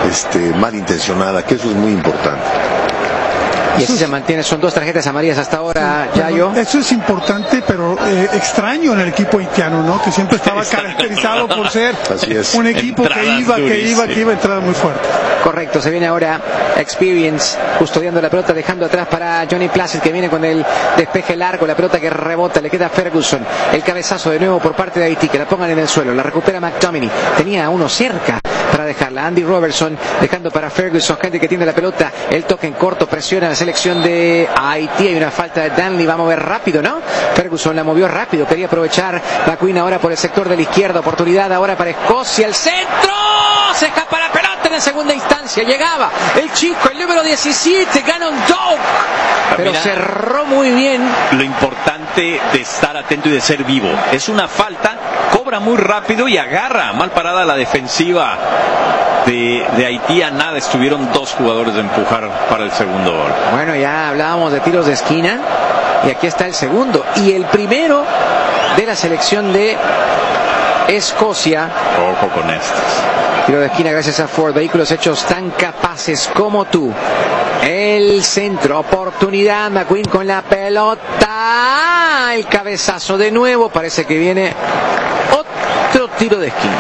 malintencionada, que eso es muy importante. Y así se mantiene, son 2 tarjetas amarillas hasta ahora, Yayo. Eso es importante, pero extraño en el equipo haitiano, ¿no? Que siempre estaba caracterizado por ser un equipo que iba a entrar muy fuerte. Correcto, se viene ahora Experience custodiando la pelota, dejando atrás para Johnny Placid, que viene con el despeje largo, la pelota que rebota, le queda a Ferguson, el cabezazo de nuevo por parte de Haití, que la pongan en el suelo, la recupera McTominay, tenía uno cerca para dejarla, Andy Robertson dejando para Ferguson, gente que tiene la pelota, el toque en corto, presiona la selección de Haití, hay una falta de Danley, va a mover rápido, ¿no? Ferguson la movió rápido, quería aprovechar McQueen ahora por el sector de la izquierda, oportunidad ahora para Escocia, el centro, se escapa la pelota en segunda instancia, llegaba el chico, el número 17, Gannon Doak, pero cerró muy bien. Lo importante de estar atento y de ser vivo, es una falta, cobra muy rápido y agarra, mal parada la defensiva de Haití, a nada estuvieron 2 jugadores de empujar para el segundo gol. Bueno, ya hablábamos de tiros de esquina y aquí está el segundo y el primero de la selección de Escocia. Ojo con estos. Tiro de esquina gracias a Ford, vehículos hechos tan capaces como tú. El centro, oportunidad, McQueen con la pelota, el cabezazo de nuevo, parece que viene otro tiro de esquina.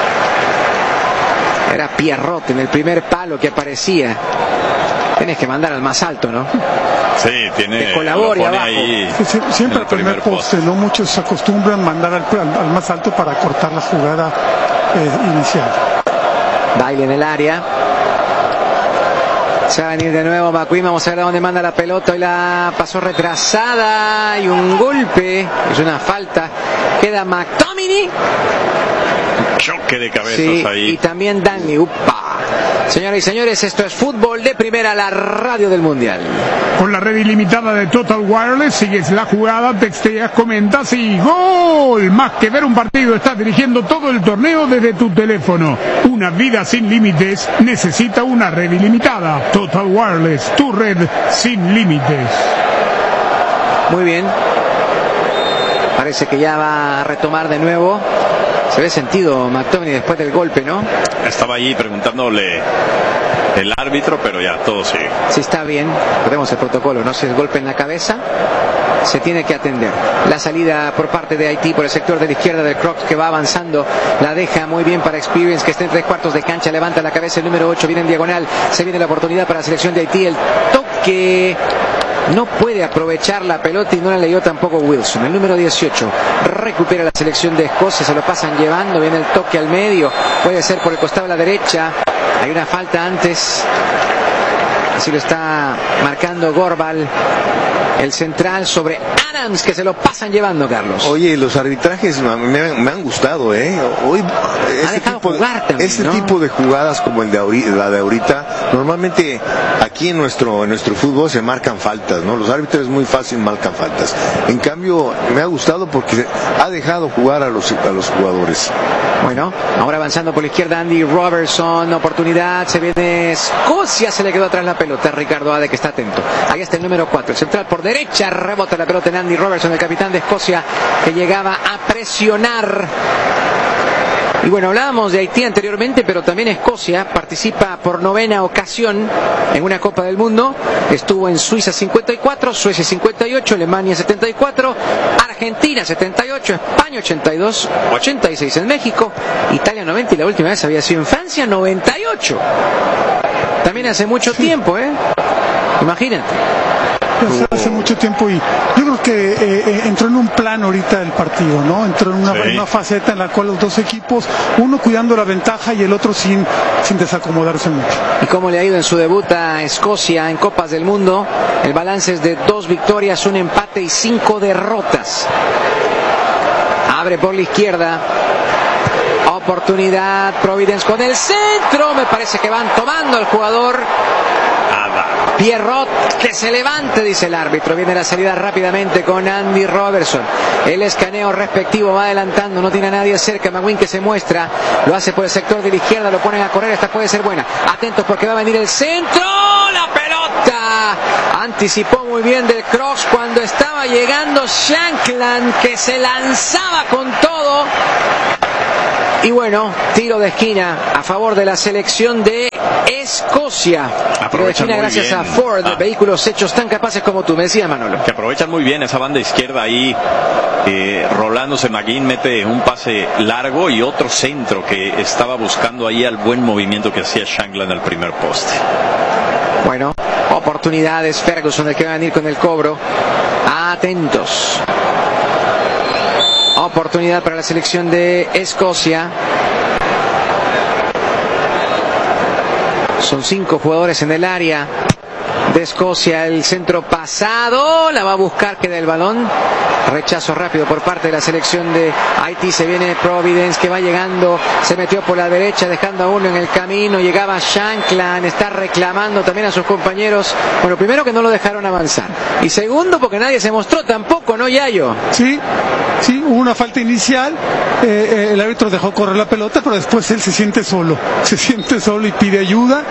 Era Pierrot en el primer palo que aparecía. Tienes que mandar al más alto, ¿no? Sí, tiene. Que colabore abajo. Siempre al primer poste, ¿no? Muchos se acostumbran a mandar al más alto para cortar la jugada inicial. Baile en el área. Se va a venir de nuevo McQueen, vamos a ver a dónde manda la pelota. Hoy la pasó retrasada y un golpe. Es una falta. Queda McTominay. Choque de cabezas ahí. Y también Danley. ¡Upa! Señoras y señores, esto es Fútbol de Primera, la radio del Mundial. Con la red ilimitada de Total Wireless, sigues la jugada, texteas, comentas y ¡gol! Más que ver un partido, estás dirigiendo todo el torneo desde tu teléfono. Una vida sin límites necesita una red ilimitada. Total Wireless, tu red sin límites. Muy bien. Parece que ya va a retomar de nuevo. Se ve sentido McTominay después del golpe, ¿no? Estaba allí preguntándole el árbitro, pero ya todo sigue. Sí, está bien. Veremos el protocolo, ¿no? Si es golpe en la cabeza, se tiene que atender. La salida por parte de Haití por el sector de la izquierda del Crocs, que va avanzando, la deja muy bien para Experience, que está en 3/4 de cancha, levanta la cabeza el número 8, viene en diagonal, se viene la oportunidad para la selección de Haití, el toque. No puede aprovechar la pelota y no la leyó tampoco Wilson. El número 18 recupera la selección de Escocia, se lo pasan llevando, viene el toque al medio, puede ser por el costado de la derecha, hay una falta antes, así lo está marcando Gorbal, el central sobre Adams, que se lo pasan llevando, Carlos. Oye, los arbitrajes me han gustado, Hoy este tipo de jugadas como la de ahorita, normalmente aquí en nuestro fútbol se marcan faltas, ¿no? Los árbitros muy fácil marcan faltas. En cambio, me ha gustado porque ha dejado jugar a los jugadores. Bueno, ahora avanzando por la izquierda Andy Robertson, oportunidad, se viene Escocia, se le quedó atrás la pelota, Ricardo Ade, que está atento. Ahí está el número 4, el central por derecha, rebota la pelota en Andy Robertson, el capitán de Escocia, que llegaba a presionar. Y bueno, hablábamos de Haití anteriormente, pero también Escocia participa por 9ª ocasión en una Copa del Mundo. Estuvo en Suiza 54, Suecia 58, Alemania 74, Argentina 78, España 82, 86 en México, Italia 90 y la última vez había sido en Francia 98. También hace mucho tiempo, imagínate. Hace mucho tiempo, y yo creo que entró en un plan ahorita el partido, ¿no? Entró en una faceta en la cual los dos equipos, uno cuidando la ventaja y el otro sin desacomodarse mucho. ¿Y cómo le ha ido en su debut a Escocia en Copas del Mundo? El balance es de 2 victorias, 1 empate y 5 derrotas. Abre por la izquierda. Oportunidad, Providence con el centro. Me parece que van tomando al jugador Pierrot, que se levante, dice el árbitro. Viene la salida rápidamente con Andy Robertson. El escaneo respectivo va adelantando, no tiene a nadie cerca. McQueen, que se muestra, lo hace por el sector de la izquierda, lo ponen a correr, esta puede ser buena. Atentos porque va a venir el centro, la pelota. Anticipó muy bien del Crocs cuando estaba llegando Shankland, que se lanzaba con todo. Y bueno, tiro de esquina a favor de la selección de Escocia. Tiro de esquina gracias a Ford, vehículos hechos tan capaces como tú, me decía Manolo. Que aprovechan muy bien esa banda izquierda ahí. Rolándose McGinn mete un pase largo y otro centro que estaba buscando ahí al buen movimiento que hacía Shankland al primer poste. Bueno, oportunidades. Ferguson el que va a venir con el cobro. Atentos. Oportunidad para la selección de Escocia. Son 5 jugadores en el área de Escocia. El centro pasado. La va a buscar, queda el balón. Rechazo rápido por parte de la selección de Haití. Se viene Providence que va llegando. Se metió por la derecha dejando a uno en el camino. Llegaba Shankland. Está reclamando también a sus compañeros. Bueno, primero que no lo dejaron avanzar. Y segundo porque nadie se mostró tampoco, ¿no, Yayo? Sí, hubo una falta inicial. El árbitro dejó correr la pelota, pero después él se siente solo. Se siente solo y pide ayuda.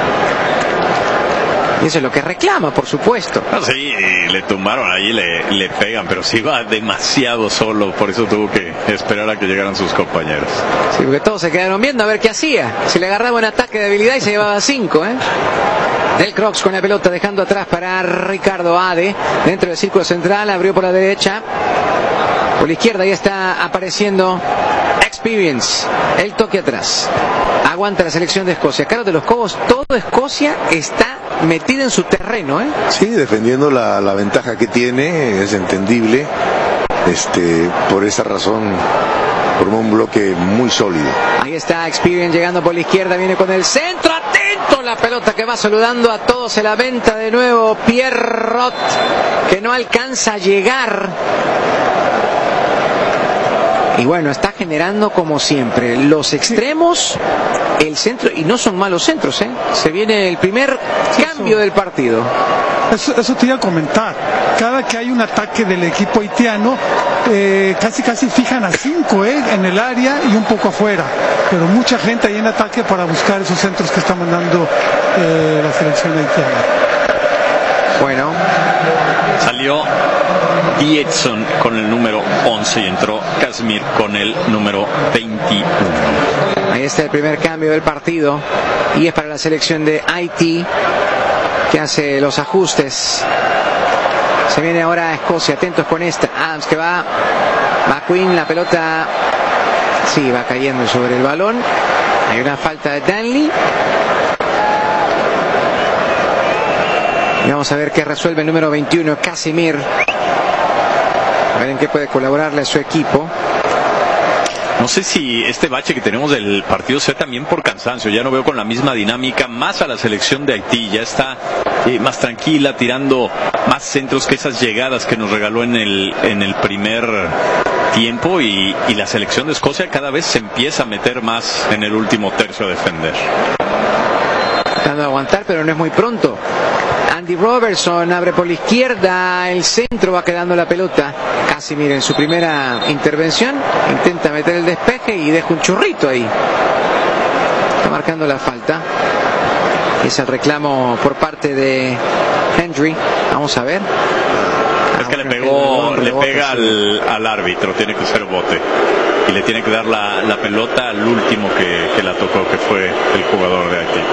Y eso es lo que reclama, por supuesto. Sí, le tumbaron ahí, le pegan, pero sí va demasiado solo, por eso tuvo que esperar a que llegaran sus compañeros. Sí, porque todos se quedaron viendo a ver qué hacía. Si le agarraba un ataque de habilidad y se llevaba 5, Del Crocs con la pelota dejando atrás para Ricardo Ade. Dentro del círculo central, abrió por la derecha. Por la izquierda ya está apareciendo Experience. El toque atrás. Aguanta la selección de Escocia. Carlos de los Cobos, todo Escocia está metida en su terreno, Sí, defendiendo la ventaja que tiene, es entendible. Por esa razón formó un bloque muy sólido. Ahí está Experience llegando por la izquierda, viene con el centro, atento, la pelota que va saludando a todos, se la venta de nuevo Pierrot, que no alcanza a llegar. Y bueno, está generando como siempre los extremos, el centro, y no son malos centros, Se viene el primer cambio del partido. Eso te iba a comentar. Cada que hay un ataque del equipo haitiano, casi fijan a 5 en el área y un poco afuera. Pero mucha gente ahí en ataque para buscar esos centros que está mandando la selección haitiana. Bueno, salió Dietzson con el número 11 y entró Casimir con el número 21. Ahí está el primer cambio del partido y es para la selección de Haití que hace los ajustes. Se viene ahora Escocia, atentos con esta. Adams que va Quinn, la pelota sí va cayendo sobre el balón. Hay una falta de Danley. Y vamos a ver qué resuelve el número 21, Casimir. A ver en qué puede colaborarle a su equipo. No sé si este bache que tenemos del partido sea también por cansancio. Ya no veo con la misma dinámica más a la selección de Haití. Ya está más tranquila, tirando más centros que esas llegadas que nos regaló en el primer tiempo. Y la selección de Escocia cada vez se empieza a meter más en el último tercio a defender. Tratando de aguantar, pero no es muy pronto. Andy Robertson abre por la izquierda, el centro va quedando la pelota. Casimir en su primera intervención intenta meter el despeje y deja un churrito ahí. Está marcando la falta. Es el reclamo por parte de Hendry. Vamos a ver. Es que le pega al árbitro, tiene que ser bote. Y le tiene que dar la pelota al último que la tocó, que fue el jugador de Haití.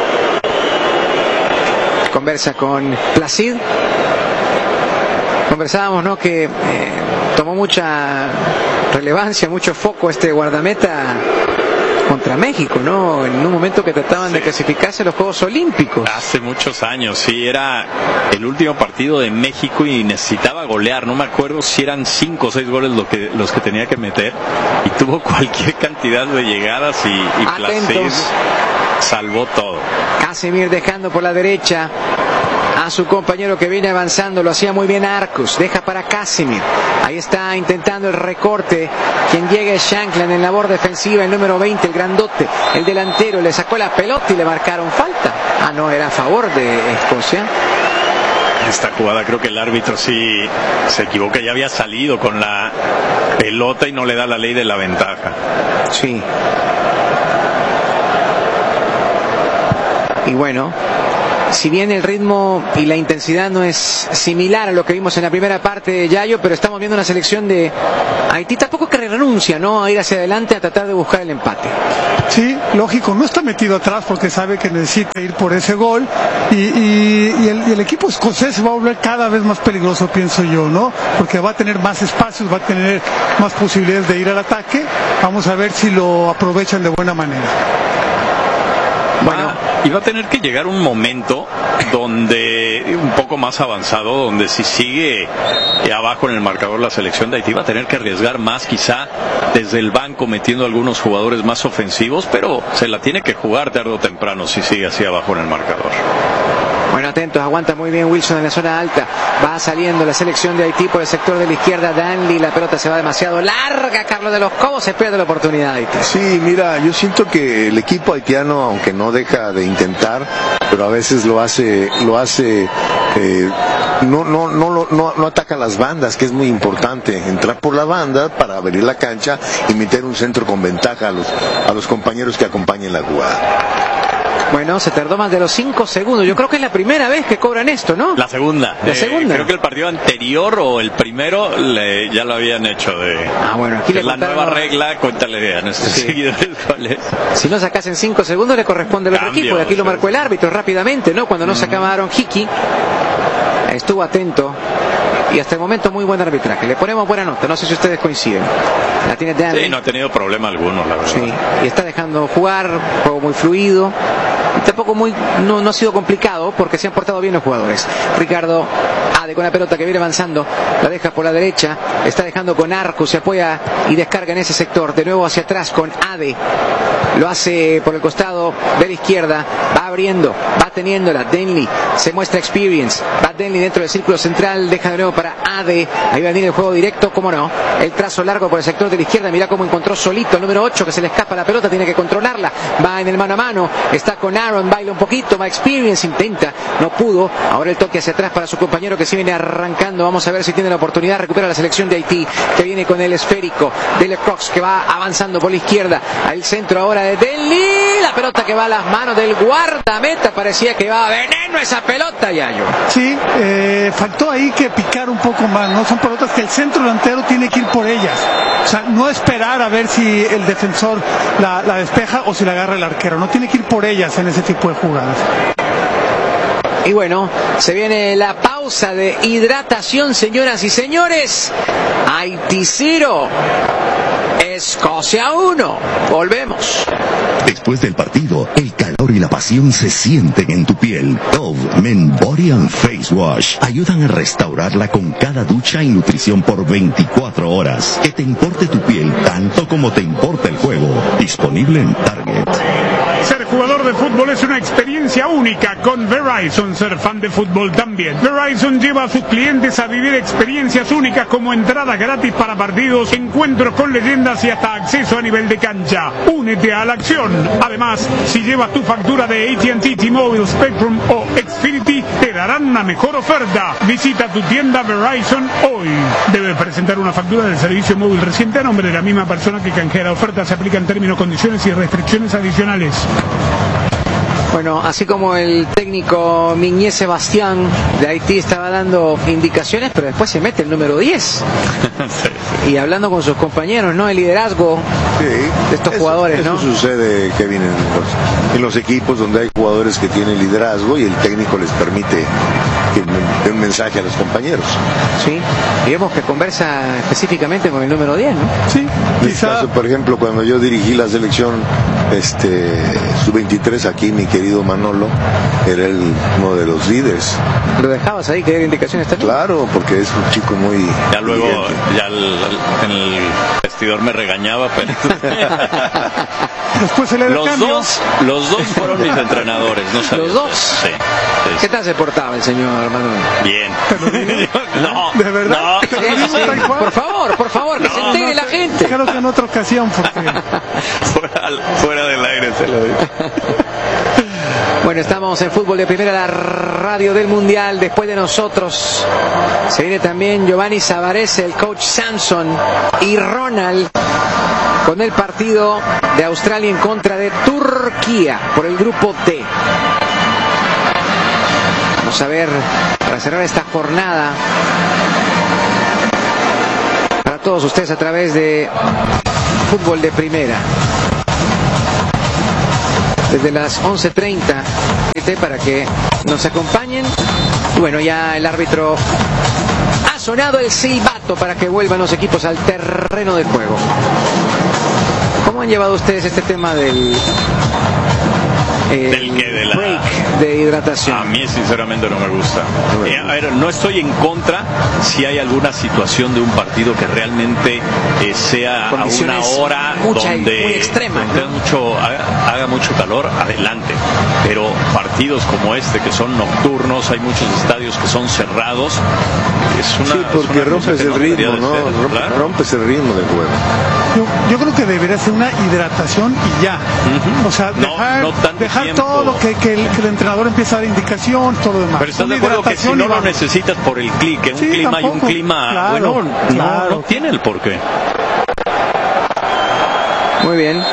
Conversa con Placid. Conversábamos, ¿no? Que tomó mucha relevancia, mucho foco este guardameta contra México, ¿no? En un momento que trataban de clasificarse a los Juegos Olímpicos. Hace muchos años, sí, era el último partido de México y necesitaba golear. No me acuerdo si eran 5 o 6 goles los que tenía que meter. Y tuvo cualquier cantidad de llegadas y Placid salvó todo. Casimir dejando por la derecha a su compañero que viene avanzando, lo hacía muy bien Arcus, deja para Casimir, ahí está intentando el recorte, quien llega es Shankland en labor defensiva, el número 20, el grandote, el delantero, le sacó la pelota y le marcaron falta. No, era a favor de Escocia. Esta jugada creo que el árbitro sí se equivoca, ya había salido con la pelota y no le da la ley de la ventaja. Sí. Y bueno, si bien el ritmo y la intensidad no es similar a lo que vimos en la primera parte de Yayo, pero estamos viendo una selección de Haití tampoco que renuncia, ¿no?, a ir hacia adelante a tratar de buscar el empate. Sí, lógico, no está metido atrás porque sabe que necesita ir por ese gol y el equipo escocés se va a volver cada vez más peligroso, pienso yo, ¿no? Porque va a tener más espacios, va a tener más posibilidades de ir al ataque. Vamos a ver si lo aprovechan de buena manera. Bueno, y va a tener que llegar un momento donde, un poco más avanzado, donde si sigue abajo en el marcador la selección de Haití va a tener que arriesgar más, quizá desde el banco metiendo algunos jugadores más ofensivos, pero se la tiene que jugar tarde o temprano si sigue así abajo en el marcador. Bueno, atentos, aguanta muy bien Wilson en la zona alta. Va saliendo la selección de Haití por el sector de la izquierda. Danley, la pelota se va demasiado larga. Carlos de los Cobos, se pierde la oportunidad. Haití. Sí, mira, yo siento que el equipo haitiano, aunque no deja de intentar, pero a veces lo hace no ataca las bandas, que es muy importante. Entrar por la banda para abrir la cancha y meter un centro con ventaja a los compañeros que acompañen la jugada. Bueno, se tardó más de los 5 segundos. Yo creo que es la primera vez que cobran esto, ¿no? La segunda. Creo que el partido anterior o el primero ya lo habían hecho. Bueno, aquí es la nueva regla. Cuéntale a nuestros seguidores cuál es. Si no sacas en 5 segundos le corresponde al otro equipo. Y aquí lo marcó el árbitro rápidamente, ¿no? Cuando no sacaba a Aaron Hickey. Estuvo atento. Y hasta el momento muy buen arbitraje. Le ponemos buena nota. No sé si ustedes coinciden. La tiene Danley. Sí, no ha tenido problema alguno, la verdad. Sí, y está dejando jugar, juego muy fluido. Y tampoco no ha sido complicado porque se han portado bien los jugadores. Ricardo Ade con la pelota que viene avanzando, la deja por la derecha, está dejando con Arco, se apoya y descarga en ese sector, de nuevo hacia atrás con Ade, lo hace por el costado de la izquierda, va abriendo, va teniéndola, Danley se muestra experience, va Danley dentro del círculo central, deja de nuevo para Ade, ahí va a venir el juego directo, cómo no, el trazo largo por el sector de la izquierda, mira cómo encontró solito el número 8 que se le escapa la pelota, tiene que controlarla, va en el mano a mano, está con Aaron, baila un poquito, va experience, intenta, no pudo, ahora el toque hacia atrás para su compañero que se viene arrancando, vamos a ver si tiene la oportunidad, recupera la selección de Haití, que viene con el esférico de Lecrox, que va avanzando por la izquierda, al centro ahora de Danley, la pelota que va a las manos del guardameta, parecía que iba a veneno esa pelota, Yayo. Sí, faltó ahí que picar un poco más, ¿no? Son pelotas que el centro delantero tiene que ir por ellas, o sea, no esperar a ver si el defensor la despeja o si la agarra el arquero, no tiene que ir por ellas en ese tipo de jugadas. Y bueno, se viene la pausa de hidratación, señoras y señores. Haití 0, Escocia 1. Volvemos. Después del partido, el calor y la pasión se sienten en tu piel. Dove Men Body and Face Wash ayudan a restaurarla con cada ducha y nutrición por 24 horas. Que te importe tu piel tanto como te importa el juego. Disponible en Target. Ser jugador de fútbol es una experiencia única con Verizon. Ser fan de fútbol también. Verizon lleva a sus clientes a vivir experiencias únicas como entradas gratis para partidos, encuentros con leyendas y hasta acceso a nivel de cancha. Únete a la acción. Además, si llevas tu factura de AT&T, T-Mobile, Spectrum o Xfinity, te darán una mejor oferta. Visita tu tienda Verizon hoy. Debe presentar una factura del servicio móvil reciente a nombre de la misma persona que canjea la oferta. Se aplican términos, condiciones y restricciones adicionales. Bueno, así como el técnico Migné Sebastián de Haití estaba dando indicaciones, pero después se mete el número 10. Sí. Y hablando con sus compañeros, ¿no? El liderazgo de estos jugadores, ¿no? Eso sucede, Kevin, en los equipos donde hay jugadores que tienen liderazgo y el técnico les permite que dé un mensaje a los compañeros. Sí, y vemos que conversa específicamente con el número 10, ¿no? Sí, quizás. Por ejemplo, cuando yo dirigí la selección sub-23 aquí, mi querido Manolo era uno de los líderes. ¿Lo dejabas ahí que diera indicaciones también? Claro, porque es un chico muy... Ya luego, en el vestidor me regañaba, pero... Después se le los dos fueron mis entrenadores, ¿no sabes? ¿Los dos? Sí. ¿Qué tal se portaba el señor Manuel? Bien. No, ¿de verdad? No. Sí. Por favor, que se entere la gente. Creo que en otra ocasión, porque... fuera del aire se lo digo. Bueno, estamos en Fútbol de Primera, la radio del Mundial. Después de nosotros se viene también Giovanni Savarese, el coach Samson y Ronald con el partido de Australia en contra de Turquía por el grupo D. Vamos a ver, para cerrar esta jornada, para todos ustedes a través de Fútbol de Primera, desde las 11:30, para que nos acompañen. Y bueno, ya el árbitro ha sonado el silbato para que vuelvan los equipos al terreno de juego. ¿Cómo han llevado ustedes este tema del break de hidratación? A mí sinceramente no me gusta. A ver, no estoy en contra si hay alguna situación de un partido que realmente sea a una hora donde, muy extrema, ¿no? haga mucho calor, adelante. Pero partidos como este que son nocturnos, hay muchos estadios que son cerrados. Porque rompes el ritmo, ¿no? Rompes el ritmo del juego. Yo creo que debería ser una hidratación y ya. O sea, dejar todo lo que el entrenador empieza a dar indicación, todo lo demás. Pero estás de acuerdo que si no lo necesitas por el clic, un clima tampoco. Y un clima, no tiene el porqué. Muy bien.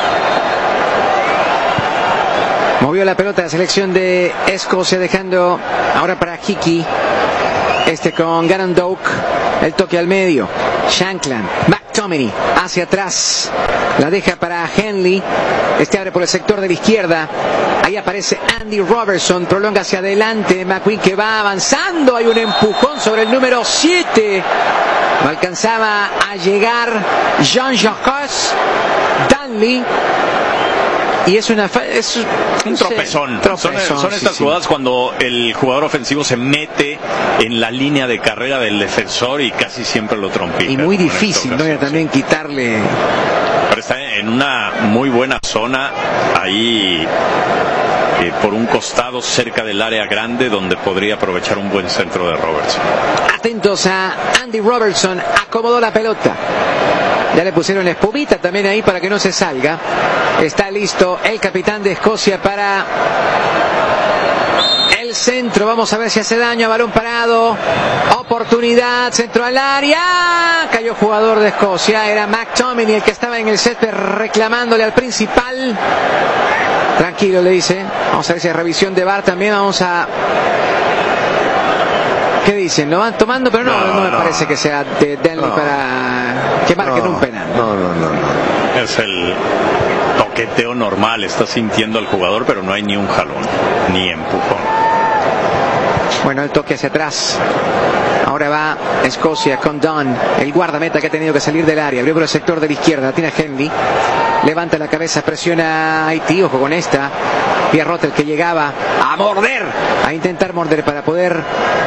Movió la pelota la selección de Escocia, dejando ahora para Hickey. Con Gannon Doak, el toque al medio. Shankland, McTominay hacia atrás, la deja para Henley. Abre por el sector de la izquierda. Ahí aparece Andy Robertson, prolonga hacia adelante. McQueen que va avanzando. Hay un empujón sobre el número 7. No alcanzaba a llegar Jean-Jacques Danley. Y es un tropezón. Son estas jugadas cuando el jugador ofensivo se mete en la línea de carrera del defensor y casi siempre lo trompica. Y muy difícil, ¿no? También quitarle. Pero está en una muy buena zona ahí, por un costado cerca del área grande, donde podría aprovechar un buen centro de Robertson. Atentos a Andy Robertson, acomodó la pelota. Ya le pusieron la espumita también ahí para que no se salga. Está listo el capitán de Escocia para el centro. Vamos a ver si hace daño. Balón parado. Oportunidad. Centro al área. Cayó jugador de Escocia. Era McTominay el que estaba en el césped reclamándole al principal. Tranquilo, le dice. Vamos a ver si hay revisión de VAR también. Vamos a... ¿Qué dicen? Lo van tomando, pero no me parece que sea de Danley para que marquen un penal. No. Es el toqueteo normal. Está sintiendo al jugador, pero no hay ni un jalón, ni empujón. Bueno, el toque hacia atrás. Ahora va Escocia con Dunn, el guardameta que ha tenido que salir del área. Abrió por el sector de la izquierda. Tiene a Henley. Levanta la cabeza, presiona a Haití. Ojo con esta. Pierrot, el que llegaba a morder, a intentar morder para poder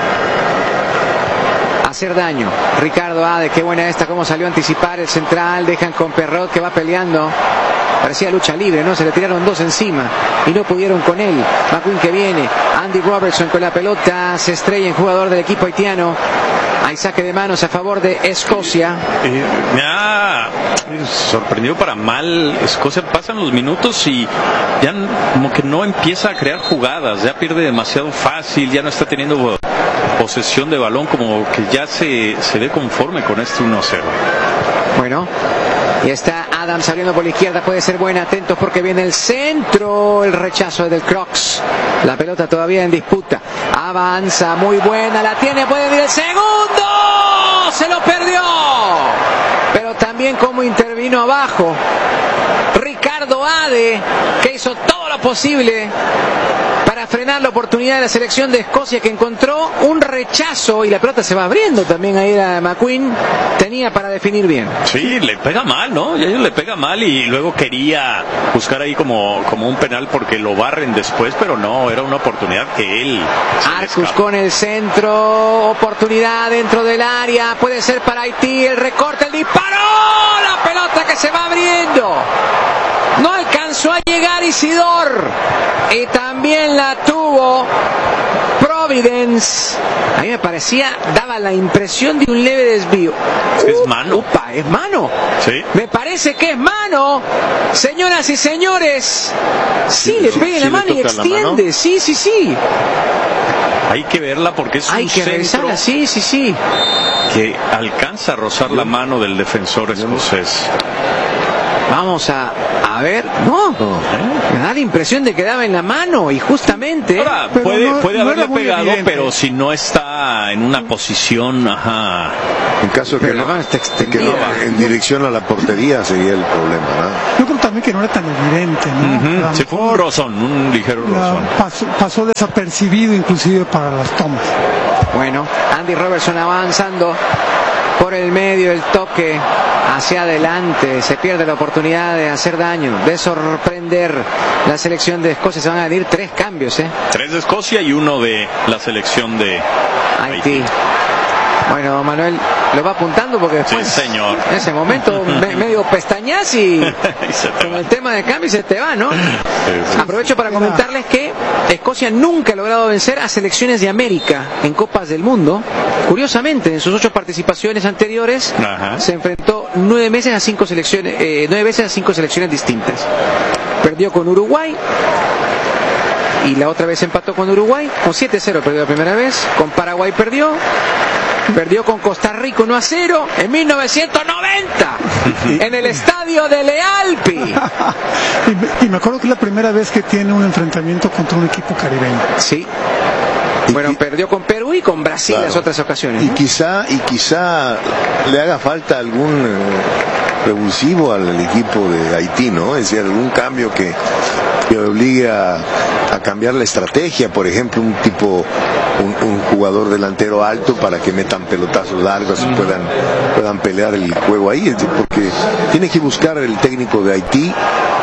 hacer daño. Ricardo Ade, qué buena esta, cómo salió a anticipar el central. Dejan con Perrot que va peleando. Parecía lucha libre, ¿no? Se le tiraron dos encima y no pudieron con él. McQueen que viene. Andy Robertson con la pelota. Se estrella en jugador del equipo haitiano. Hay saque de manos a favor de Escocia. Me ha sorprendido para mal Escocia. Pasan los minutos y ya como que no empieza a crear jugadas. Ya pierde demasiado fácil. Ya no está teniendo posesión de balón. Como que ya se ve conforme con este 1-0. Bueno, y está Adams abriendo por la izquierda, puede ser buena, atentos porque viene el centro, el rechazo del Crocs, la pelota todavía en disputa, avanza, muy buena, la tiene, puede venir el segundo, se lo perdió, pero también como intervino abajo Ricardo Ade, que hizo todo lo posible para frenar la oportunidad de la selección de Escocia, que encontró un rechazo y la pelota se va abriendo también. Ahí era McQueen, tenía para definir bien. Sí, le pega mal, ¿no? Y a ellos le pega mal y luego quería buscar ahí como un penal porque lo barren después, pero no, era una oportunidad que él... Arcus con el centro, oportunidad dentro del área, puede ser para Haití, el recorte, el disparo, la pelota que se va abriendo. No alcanzó a llegar Isidor y también la tuvo Providence. A mí me parecía, daba la impresión de un leve desvío. Es mano. Upa, es mano. Sí. Me parece que es mano. Señoras y señores. Sí, le pega la mano y extiende. Sí. Hay que verla porque es hay un que centro revisarla, sí. que alcanza a rozar la mano del defensor escocés. Vamos a ver. No. da la impresión de que daba en la mano, y justamente... Ahora, puede haberle pegado, evidente. Pero si no está en una posición, en caso de que no, en dirección a la portería sería el problema, ¿no? Yo creo también que no era tan evidente, ¿no? Sí, fue un rozón, un ligero rozón. Pasó desapercibido inclusive para las tomas. Bueno, Andy Robertson avanzando por el medio, el toque hacia adelante, se pierde la oportunidad de hacer daño, de sorprender la selección de Escocia. Se van a venir 3 cambios, 3 de Escocia y 1 de la selección de Haití. Bueno, Manuel lo va apuntando porque después, sí, señor. En ese momento medio pestañas y con el tema de cambio se te va, ¿no? Aprovecho para comentarles que Escocia nunca ha logrado vencer a selecciones de América en Copas del Mundo. Curiosamente, en sus 8 participaciones anteriores, se enfrentó 9 veces a 5 selecciones distintas. Perdió con Uruguay y la otra vez empató con Uruguay. Con 7-0 perdió la primera vez. Con Paraguay perdió con Costa Rica 1-0 en 1990 en el estadio de Lealpi. Y me acuerdo que es la primera vez que tiene un enfrentamiento contra un equipo caribeño. Sí. Bueno, perdió con Perú y con Brasil, claro, las otras ocasiones, ¿no? Y quizá le haga falta algún revulsivo al equipo de Haití, ¿no? Es decir, algún cambio que obligue a cambiar la estrategia, por ejemplo, un jugador delantero alto para que metan pelotazos largos y puedan pelear el juego ahí, porque tiene que buscar el técnico de Haití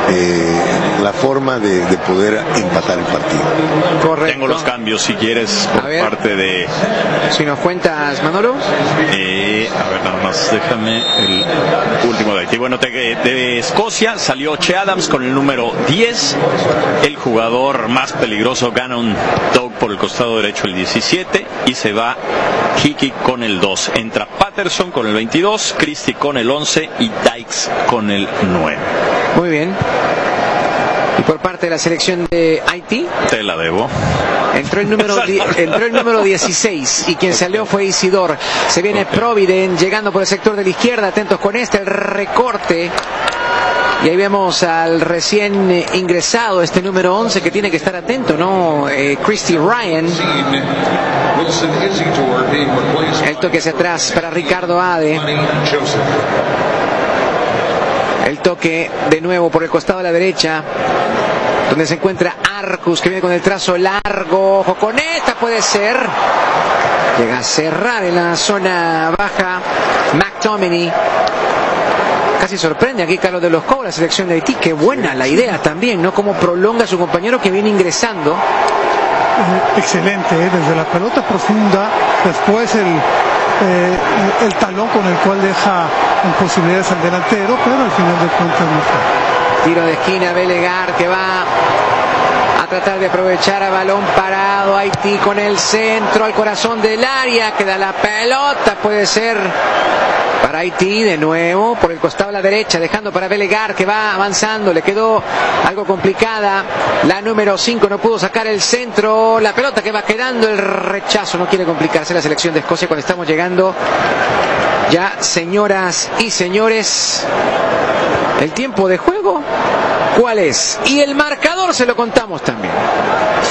la forma de poder empatar el partido. Correcto. Tengo los cambios si quieres por parte de... Si nos cuentas, Manolo. A ver, nada más déjame el último de Haití. Bueno, de Escocia salió Che Adams con el número 10, el jugador más peligroso Gannon Doug por el costado derecho el 17, y se va Hickey con el 2. Entra Patterson con el 22, Christie con el 11 y Dykes con el 9. Muy bien. Y por parte de la selección de Haití, te la debo. Entró el número 16 y quien salió fue Isidor. Se viene Providen llegando por el sector de la izquierda. Atentos con el recorte. Y ahí vemos al recién ingresado, este número 11, que tiene que estar atento, ¿no? Christie Ryan. El toque hacia atrás para Ricardo Ade. El toque de nuevo por el costado de la derecha, donde se encuentra Arcus, que viene con el trazo largo. Ojo con esta, puede ser. Llega a cerrar en la zona baja McTominay. Casi sorprende aquí Carlos de los Cobos, la selección de Haití. Qué buena la idea también, ¿no? Cómo prolonga a su compañero que viene ingresando. Excelente, desde la pelota profunda, después el talón con el cual deja en posibilidades al delantero, pero al final de cuentas no fue. Tiro de esquina, Belegar, que va a tratar de aprovechar a balón parado. Haití con el centro al corazón del área, queda la pelota, puede ser para Haití de nuevo por el costado a la derecha, dejando para Belegar, que va avanzando. Le quedó algo complicada la número 5, no pudo sacar el centro, la pelota que va quedando, el rechazo. No quiere complicarse la selección de Escocia cuando estamos llegando ya, señoras y señores. El tiempo de juego, ¿cuál es? Y el marcador se lo contamos también.